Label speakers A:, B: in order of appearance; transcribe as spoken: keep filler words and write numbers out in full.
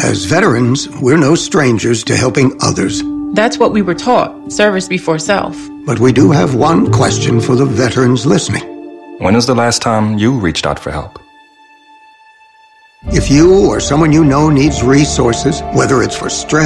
A: As veterans, we're no strangers to helping others.
B: That's what we were taught, service before self.
A: But we do have one question for the veterans listening.
C: When was the last time you reached out for help?
A: If you or someone you know needs resources, whether it's for stress,